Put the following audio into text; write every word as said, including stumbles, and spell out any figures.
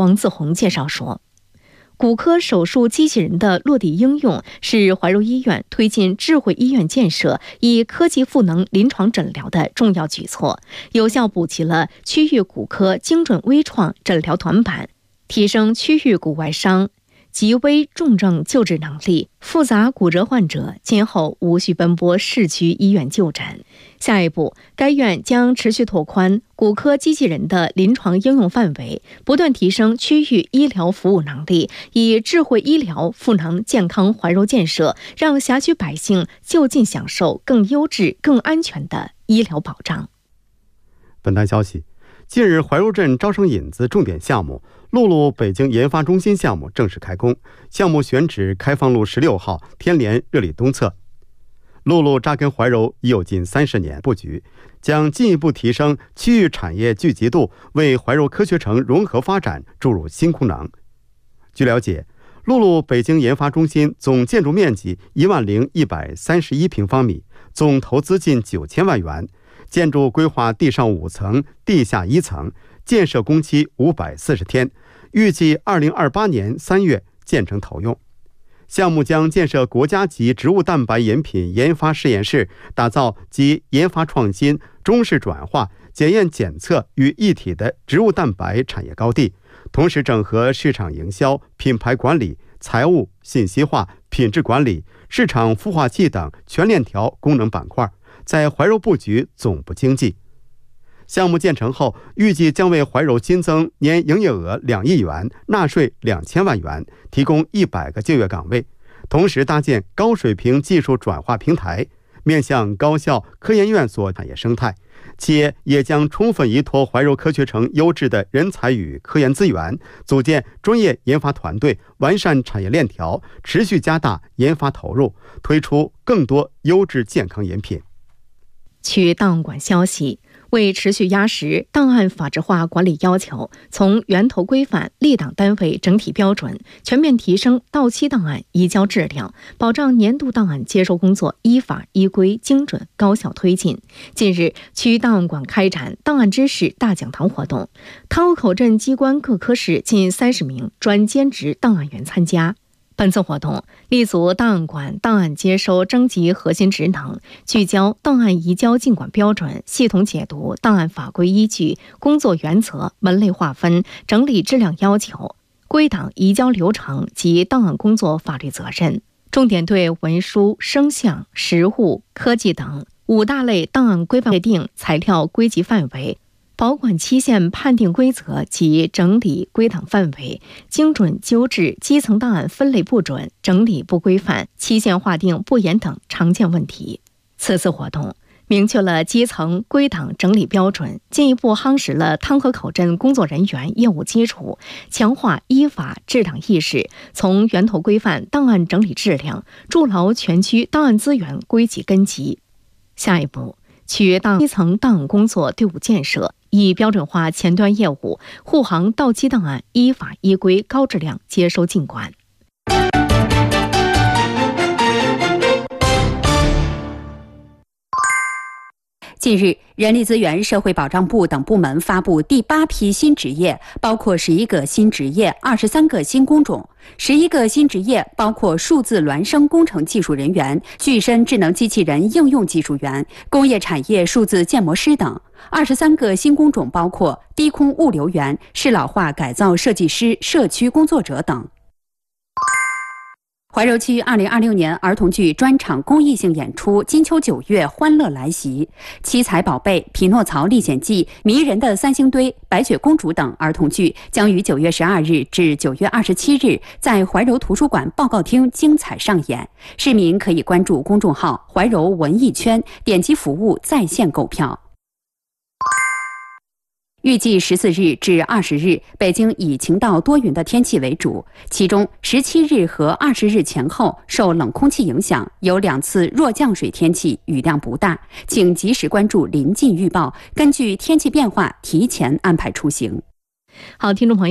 王自宏介绍说，骨科手术机器人的落地应用是怀柔医院推进智慧医院建设、以科技赋能临床诊疗的重要举措，有效补齐了区域骨科精准微创诊疗短板，提升区域骨外伤极危重症救治能力，复杂骨折患者今后无需奔波市区医院就诊。下一步，该院将持续拓宽骨科机器人的临床应用范围，不断提升区域医疗服务能力，以智慧医疗赋能健康怀柔建设，让辖区百姓就近享受更优质、更安全的医疗保障。 本台消息，近日怀柔镇招商引资重点项目陆路北京研发中心项目正式开工，项目选址开放路十六号天联热里东侧。陆路扎根怀柔已有近三十年布局，将进一步提升区域产业聚集度，为怀柔科学城融合发展注入新功能。据了解，陆路北京研发中心总建筑面积一万零一百三十一平方米，总投资近九千万元，建筑规划地上五层、地下一层，建设工期五百四十天，预计二零二八年三月建成投用。项目将建设国家级植物蛋白饮品研发实验室，打造集研发创新、中式转化、检验检测于一体的植物蛋白产业高地，同时整合市场营销、品牌管理、财务、信息化、品质管理、市场孵化器等全链条功能板块，在怀柔布局总部经济。项目建成后，预计将为怀柔新增年营业额两亿元、纳税两千万元，提供一百个就业岗位，同时搭建高水平技术转化平台，面向高校、科研院所产业生态。企业也将充分依托怀柔科学城优质的人才与科研资源，组建专业研发团队，完善产业链条，持续加大研发投入，推出更多优质健康饮品。 据档案馆消息，为持续压实档案法制化管理要求，从源头规范、立档单位整体标准，全面提升到期档案移交质量，保障年度档案接收工作依法依规、精准高效推进。近日，区档案馆开展档案知识大讲堂活动，汤河口镇机关各科室近三十名专兼职档案员参加。本次活动立足档案馆档案接收征集核心职能，聚焦档案移交进管标准，系统解读档案法规依据、工作原则、门类划分、整理质量要求、归档移交流程及档案工作法律责任，重点对文书、声像、实物、科技等五大类档案规范界定材料归集范围、保管期限判定规则及整理归档范围，精准纠治基层档案分类不准、整理不规范、期限划定不严等常见问题。此次活动明确了基层归档整理标准，进一步夯实了汤河口镇工作人员业务基础，强化依法治档意识，从源头规范档案整理质量，筑牢全区档案资源归集根基。下一步，区档基层档案工作队伍建设，以标准化前端业务，护航到期档案依法依规、高质量接收进管。 近日，人力资源社会保障部等部门发布第八批新职业，包括十一个新职业、二十三个新工种。十一个新职业包括数字孪生工程技术人员、具身智能机器人应用技术员、工业产业数字建模师等。二十三个新工种包括低空物流员、适老化改造设计师、社区工作者等。怀柔区二零二六年儿童剧专场公益性演出《金秋九月欢乐来袭》，七彩宝贝、匹诺曹历险记、迷人的三星堆、白雪公主等儿童剧将于九月十二日至九月二十七日在怀柔图书馆报告厅精彩上演。市民可以关注公众号怀柔文艺圈，点击服务在线购票。预计十四日至二十日，北京以晴到多云的天气为主，其中十七日和二十日前后受冷空气影响，有两次弱降水天气，雨量不大，请及时关注临近预报，根据天气变化提前安排出行。 好，听众朋友。